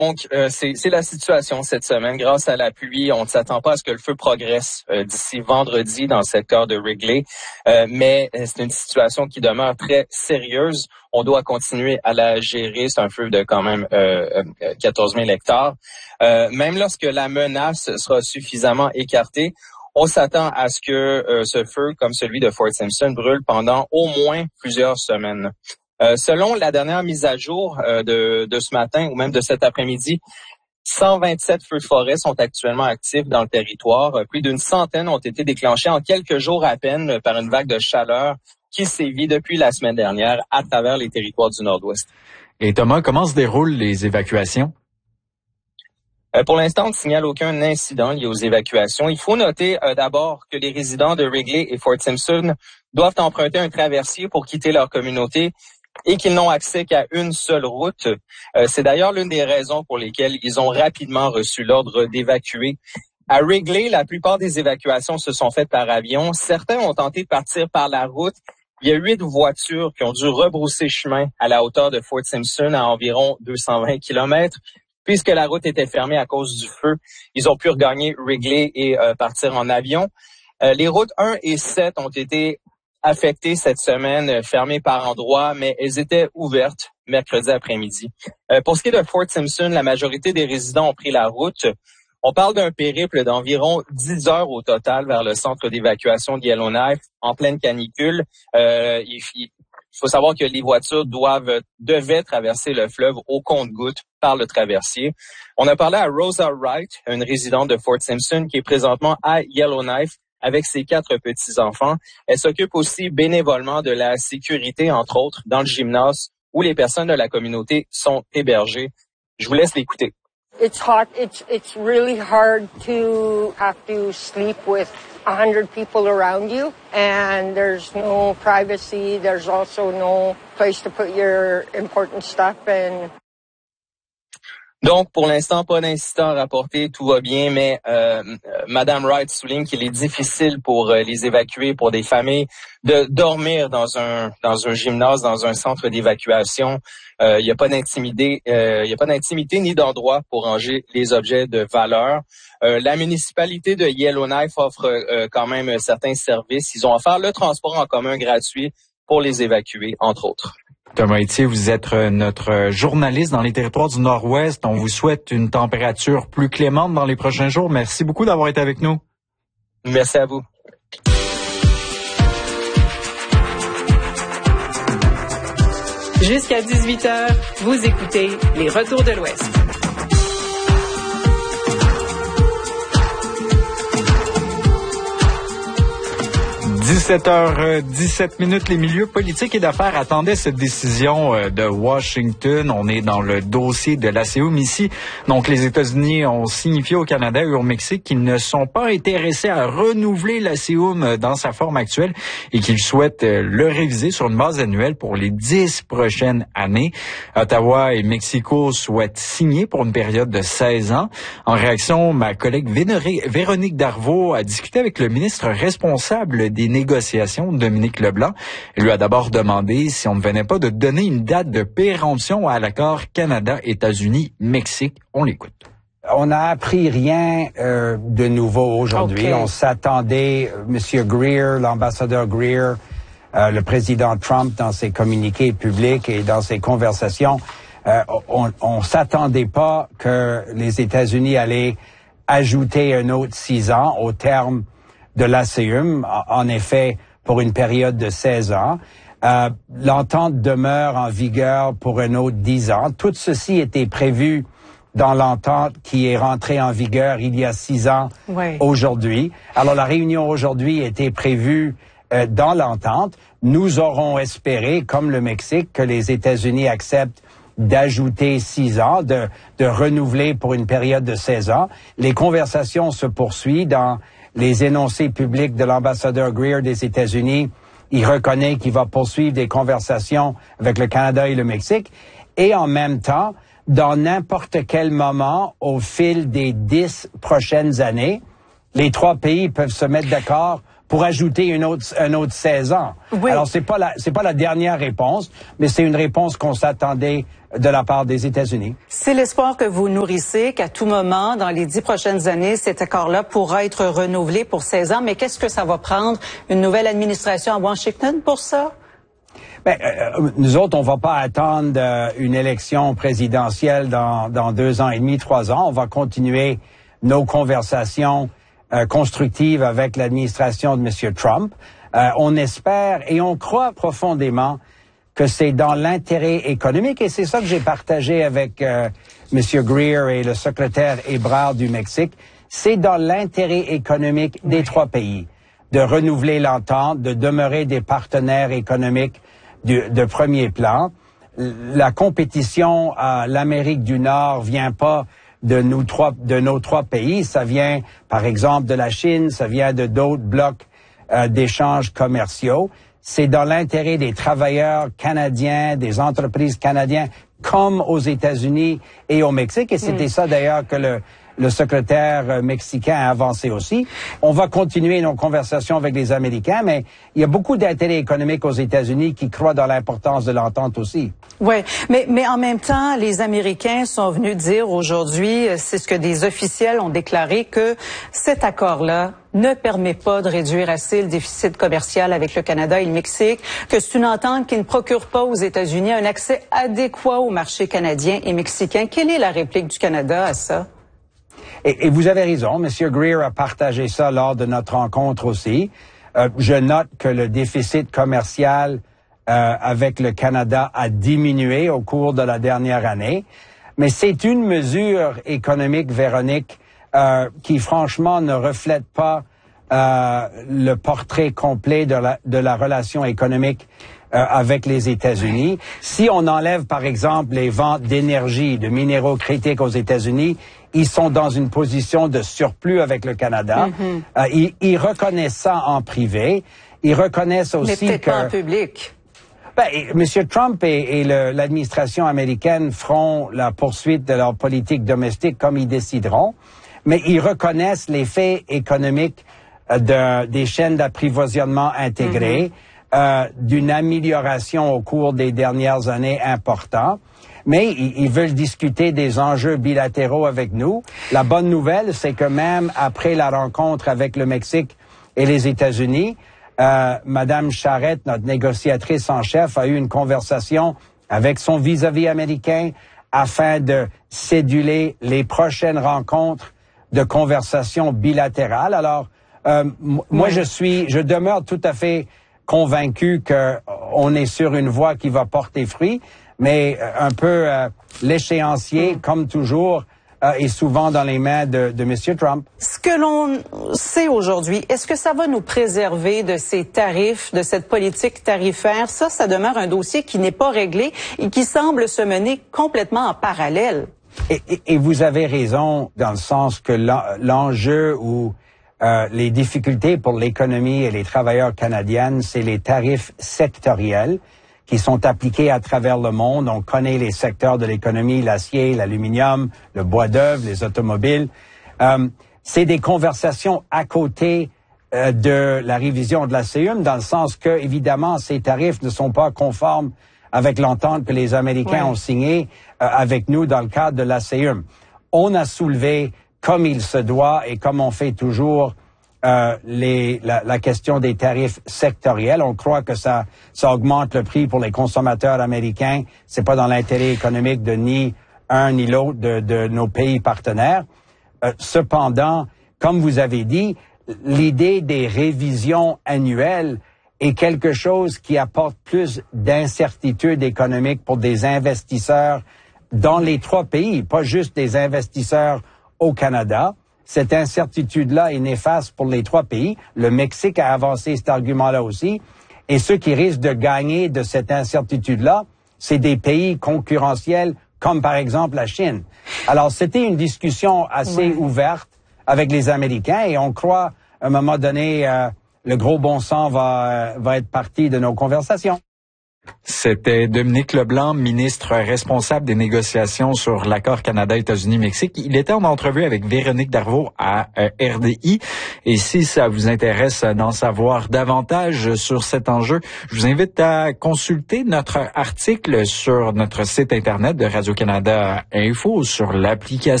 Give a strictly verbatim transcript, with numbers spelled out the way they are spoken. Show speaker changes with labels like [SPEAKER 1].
[SPEAKER 1] Donc, euh, c'est, c'est la situation cette semaine. Grâce à la pluie, on ne s'attend pas à ce que le feu progresse euh, d'ici vendredi dans le secteur de Wrigley. Euh, mais euh, c'est une situation qui demeure très sérieuse. On doit continuer à la gérer. C'est un feu de quand même euh, quatorze mille hectares. Euh, même lorsque la menace sera suffisamment écartée, on s'attend à ce que euh, ce feu, comme celui de Fort Simpson, brûle pendant au moins plusieurs semaines. Euh, selon la dernière mise à jour euh, de, de ce matin ou même de cet après-midi, cent vingt-sept feux de forêt sont actuellement actifs dans le territoire. Euh, plus d'une centaine ont été déclenchés en quelques jours à peine par une vague de chaleur qui sévit depuis la semaine dernière à travers les territoires du Nord-Ouest.
[SPEAKER 2] Et Thomas, comment se déroulent les évacuations?
[SPEAKER 1] Euh, pour l'instant, on ne signale aucun incident lié aux évacuations. Il faut noter euh, d'abord que les résidents de Wrigley et Fort Simpson doivent emprunter un traversier pour quitter leur communauté et qu'ils n'ont accès qu'à une seule route. Euh, c'est d'ailleurs l'une des raisons pour lesquelles ils ont rapidement reçu l'ordre d'évacuer. À Wrigley, la plupart des évacuations se sont faites par avion. Certains ont tenté de partir par la route. Il y a huit voitures qui ont dû rebrousser chemin à la hauteur de Fort Simpson à environ deux cent vingt kilomètres. Puisque la route était fermée à cause du feu, ils ont pu regagner Wrigley et euh, partir en avion. Euh, les routes un et sept ont été affectées cette semaine, fermées par endroits, mais elles étaient ouvertes mercredi après-midi. Euh, pour ce qui est de Fort Simpson, la majorité des résidents ont pris la route. On parle d'un périple d'environ dix heures au total vers le centre d'évacuation de Yellowknife en pleine canicule. Euh, il, il faut savoir que les voitures doivent devaient traverser le fleuve au compte-gouttes par le traversier. On a parlé à Rosa Wright, une résidente de Fort Simpson qui est présentement à Yellowknife avec ses quatre petits-enfants. Elle s'occupe aussi bénévolement de la sécurité, entre autres, dans le gymnase où les personnes de la communauté sont hébergées. Je vous laisse l'écouter.
[SPEAKER 3] It's hot. It's it's really hard to have to sleep with a hundred people around you, and there's no privacy. There's also no place to put your important stuff. And
[SPEAKER 1] donc, pour l'instant, pas d'incident rapporté, tout va bien, mais euh, Madame Wright souligne qu'il est difficile pour euh, les évacuer, pour des familles, de dormir dans un dans un gymnase, dans un centre d'évacuation. Il euh, n'y a pas d'intimité, il euh, y a pas d'intimité ni d'endroit pour ranger les objets de valeur. Euh, la municipalité de Yellowknife offre euh, quand même certains services. Ils ont offert le transport en commun gratuit pour les évacuer, entre autres.
[SPEAKER 2] Thomas Etier, vous êtes notre journaliste dans les territoires du Nord-Ouest. On vous souhaite une température plus clémente dans les prochains jours. Merci beaucoup d'avoir été avec nous.
[SPEAKER 1] Merci à vous.
[SPEAKER 4] Jusqu'à dix-huit heures, vous écoutez les Retours de l'Ouest.
[SPEAKER 2] dix-sept heures dix-sept minutes, les milieux politiques et d'affaires attendaient cette décision de Washington. On est dans le dossier de l'A C U M ici. Donc, les États-Unis ont signifié au Canada et au Mexique qu'ils ne sont pas intéressés à renouveler l'A C U M dans sa forme actuelle et qu'ils souhaitent le réviser sur une base annuelle pour les dix prochaines années. Ottawa et Mexico souhaitent signer pour une période de seize ans. En réaction, ma collègue Véronique Darvaux a discuté avec le ministre responsable des négociations, Dominique Leblanc. Elle lui a d'abord demandé si on ne venait pas de donner une date de péremption à l'accord Canada-États-Unis-Mexique. On l'écoute.
[SPEAKER 5] On n'a appris rien euh, de nouveau aujourd'hui. Okay. On s'attendait, M. Greer, l'ambassadeur Greer, euh, le président Trump, dans ses communiqués publics et dans ses conversations, euh, on, on s'attendait pas que les États-Unis allaient ajouter un autre six ans au terme de l'A C U M, en effet, pour une période de seize ans. Euh, l'entente demeure en vigueur pour un autre dix ans. Tout ceci était prévu dans l'entente qui est rentrée en vigueur il y a six ans oui. aujourd'hui. Alors, la réunion aujourd'hui était prévue euh, dans l'entente. Nous aurons espéré, comme le Mexique, que les États-Unis acceptent d'ajouter six ans, de, de renouveler pour une période de seize ans. Les conversations se poursuivent dans les énoncés publics de l'ambassadeur Greer des États-Unis. Il reconnaît qu'il va poursuivre des conversations avec le Canada et le Mexique. Et en même temps, dans n'importe quel moment, au fil des dix prochaines années, les trois pays peuvent se mettre d'accord pour ajouter une autre, un autre seize ans. Oui. Alors, c'est pas la, c'est pas la dernière réponse, mais c'est une réponse qu'on s'attendait de la part des États-Unis.
[SPEAKER 6] C'est l'espoir que vous nourrissez qu'à tout moment, dans les dix prochaines années, cet accord-là pourra être renouvelé pour seize ans. Mais qu'est-ce que ça va prendre, une nouvelle administration à Washington pour ça?
[SPEAKER 5] Ben, euh, nous autres, on va pas attendre euh, une élection présidentielle dans, dans deux ans et demi, trois ans. On va continuer nos conversations euh, constructives avec l'administration de M. Trump. Euh, on espère et on croit profondément que c'est dans l'intérêt économique, et c'est ça que j'ai partagé avec euh, M. Greer et le secrétaire Ebrard du Mexique, c'est dans l'intérêt économique des oui. trois pays de renouveler l'entente, de demeurer des partenaires économiques du, de premier plan. La compétition à l'Amérique du Nord vient pas de nous trois, de nos trois pays, ça vient par exemple de la Chine, ça vient de d'autres blocs euh, d'échanges commerciaux. C'est dans l'intérêt des travailleurs canadiens, des entreprises canadiennes, comme aux États-Unis et au Mexique. Et c'était mm. ça d'ailleurs que le, le secrétaire mexicain a avancé aussi. On va continuer nos conversations avec les Américains, mais il y a beaucoup d'intérêts économiques aux États-Unis qui croient dans l'importance de l'entente aussi.
[SPEAKER 6] Oui, mais, mais en même temps, les Américains sont venus dire aujourd'hui, c'est ce que des officiels ont déclaré, que cet accord-là ne permet pas de réduire assez le déficit commercial avec le Canada et le Mexique, que c'est une entente qui ne procure pas aux États-Unis un accès adéquat au marché canadien et mexicain. Quelle est la réplique du Canada à ça?
[SPEAKER 5] Et, et vous avez raison, M. Greer a partagé ça lors de notre rencontre aussi. Euh, je note que le déficit commercial euh, avec le Canada a diminué au cours de la dernière année, mais c'est une mesure économique, Véronique, Euh, qui franchement ne reflète pas euh, le portrait complet de la, de la relation économique euh, avec les États-Unis. Si on enlève par exemple les ventes d'énergie, de minéraux critiques aux États-Unis, ils sont dans une position de surplus avec le Canada. Mm-hmm. euh, ils, ils reconnaissent ça en privé. Ils reconnaissent aussi
[SPEAKER 6] Mais peut-être
[SPEAKER 5] que...
[SPEAKER 6] pas en public.
[SPEAKER 5] Ben, M. Trump et, et le, l'administration américaine feront la poursuite de leur politique domestique comme ils décideront. Mais ils reconnaissent l'effet économique de, des chaînes d'approvisionnement intégrées, mm-hmm. euh, d'une amélioration au cours des dernières années importante. Mais ils, ils veulent discuter des enjeux bilatéraux avec nous. La bonne nouvelle, c'est que même après la rencontre avec le Mexique et les États-Unis, euh, Madame Charette, notre négociatrice en chef, a eu une conversation avec son vis-à-vis américain afin de céduler les prochaines rencontres de conversations bilatérales. Alors, euh, m- moi, je suis, je demeure tout à fait convaincu que on est sur une voie qui va porter fruit, mais euh, un peu euh, l'échéancier, mm. comme toujours, euh, est souvent dans les mains de, de M. Trump.
[SPEAKER 6] Ce que l'on sait aujourd'hui, est-ce que ça va nous préserver de ces tarifs, de cette politique tarifaire? Ça, ça demeure un dossier qui n'est pas réglé et qui semble se mener complètement en parallèle.
[SPEAKER 5] Et, et, et vous avez raison dans le sens que l'enjeu ou euh, les difficultés pour l'économie et les travailleurs canadiens, c'est les tarifs sectoriels qui sont appliqués à travers le monde. On connaît les secteurs de l'économie, l'acier, l'aluminium, le bois d'œuvre, les automobiles. Euh, c'est des conversations à côté euh, de la révision de la C U M, dans le sens que, évidemment, ces tarifs ne sont pas conformes avec l'entente que les Américains ouais. ont signée euh, avec nous dans le cadre de la C U M. On a soulevé, comme il se doit et comme on fait toujours, euh, les, la, la question des tarifs sectoriels. On croit que ça, ça augmente le prix pour les consommateurs américains. C'est pas dans l'intérêt économique de ni un ni l'autre de, de nos pays partenaires. Euh, cependant, comme vous avez dit, l'idée des révisions annuelles est quelque chose qui apporte plus d'incertitude économique pour des investisseurs dans les trois pays, pas juste des investisseurs au Canada. Cette incertitude-là est néfaste pour les trois pays. Le Mexique a avancé cet argument-là aussi. Et ceux qui risquent de gagner de cette incertitude-là, c'est des pays concurrentiels comme par exemple la Chine. Alors, c'était une discussion assez ouais. ouverte avec les Américains et on croit, à un moment donné, euh, le gros bon sens va, va être parti de nos conversations.
[SPEAKER 2] C'était Dominique Leblanc, ministre responsable des négociations sur l'accord Canada-États-Unis-Mexique. Il était en entrevue avec Véronique Darvaux à euh, R D I. Et si ça vous intéresse d'en savoir davantage sur cet enjeu, je vous invite à consulter notre article sur notre site Internet de Radio-Canada Info, sur l'application